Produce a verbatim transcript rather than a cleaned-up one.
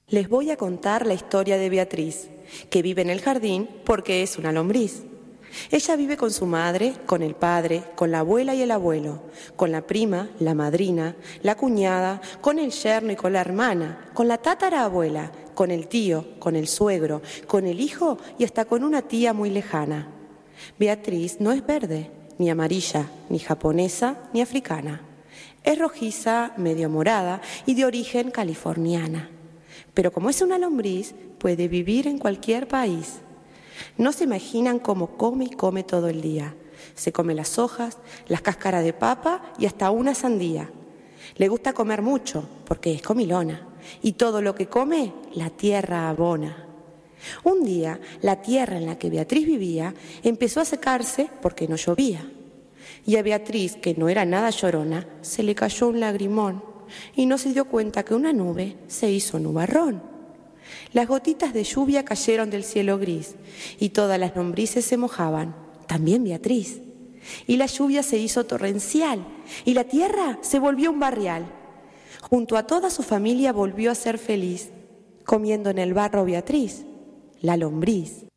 Les voy a contar la historia de Beatriz, que vive en el jardín porque es una lombriz. Ella vive con su madre, con el padre, con la abuela y el abuelo, con la prima, la madrina, la cuñada, con el yerno y con la hermana, con la tatarabuela, con el tío, con el suegro, con el hijo y hasta con una tía muy lejana. Beatriz no es verde, ni amarilla, ni japonesa, ni africana. Es rojiza, medio morada y de origen californiana. Pero como es una lombriz, puede vivir en cualquier país. No se imaginan cómo come y come todo el día. Se come las hojas, las cáscaras de papa y hasta una sandía. Le gusta comer mucho porque es comilona y todo lo que come la tierra abona. Un día la tierra en la que Beatriz vivía empezó a secarse porque no llovía. Y a Beatriz, que no era nada llorona, se le cayó un lagrimón y no se dio cuenta que una nube se hizo nubarrón. Las gotitas de lluvia cayeron del cielo gris y todas las lombrices se mojaban, también Beatriz. Y la lluvia se hizo torrencial y la tierra se volvió un barrial. Junto a toda su familia volvió a ser feliz, comiendo en el barro Beatriz, la lombriz.